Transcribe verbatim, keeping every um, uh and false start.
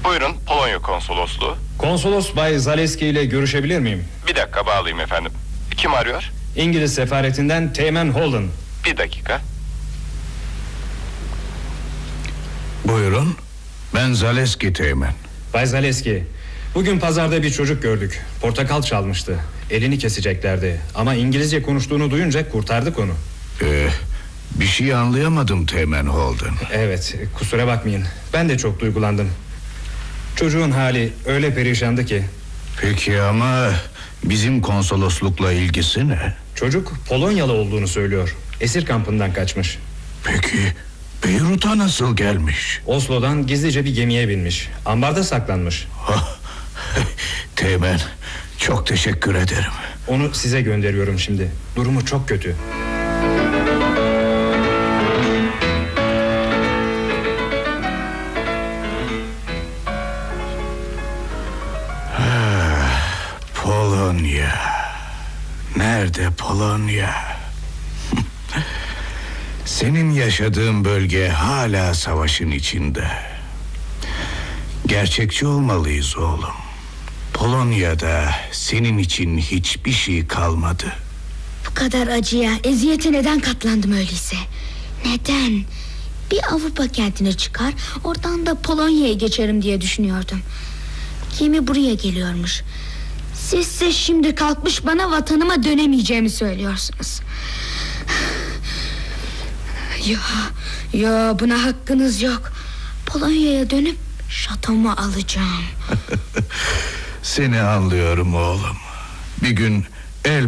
Buyurun, Polonya konsolosluğu. Konsolos Bay Zaleski ile görüşebilir miyim? Bir dakika, bağlayayım efendim. Kim arıyor? İngiliz sefaretinden Teğmen Holden. Bir dakika. Buyurun, ben Zaleski Teğmen. Bay Zaleski, bugün pazarda bir çocuk gördük. Portakal çalmıştı. Elini keseceklerdi ama İngilizce konuştuğunu duyunca kurtardık onu. Ee, bir şey anlayamadım Teğmen Holden. Evet, kusura bakmayın. Ben de çok duygulandım. Çocuğun hali öyle perişandı ki. Peki ama bizim konsoloslukla ilgisi ne? Çocuk Polonyalı olduğunu söylüyor. Esir kampından kaçmış. Peki Beyrut'a nasıl gelmiş? Oslo'dan gizlice bir gemiye binmiş. Ambarda saklanmış. Teğmen, çok teşekkür ederim. Onu size gönderiyorum şimdi. Durumu çok kötü. Polonya. Nerede Polonya? Senin yaşadığın bölge hala savaşın içinde. Gerçekçi olmalıyız oğlum. Polonya'da senin için hiçbir şey kalmadı. Bu kadar acıya, eziyete neden katlandım öyleyse? Neden? Bir Avrupa kentine çıkar, oradan da Polonya'ya geçerim diye düşünüyordum. Gemi buraya geliyormuş. Sizse şimdi kalkmış bana vatanıma dönemeyeceğimi söylüyorsunuz. Ya, ya buna hakkınız yok. Polonya'ya dönüp şatomu alacağım. Seni anlıyorum oğlum. Bir gün